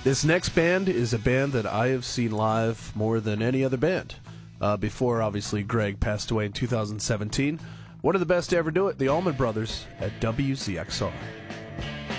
This next band is a band that I have seen live more than any other band. Before, obviously, Greg passed away in 2017. One of the best to ever do it, the Allman Brothers at WZXR.